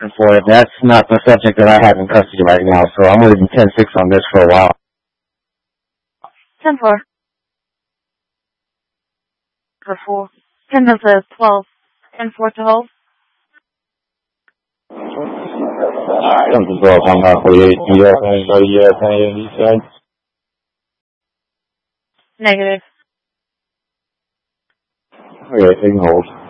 for it. That's not the subject that I have in custody right now, so I'm leaving 10-6 on this for a while. 10-4. For 4. 10 to the 12. 10-4 to hold. Alright, I'm just on my 48. You said? Negative. Okay, they can hold.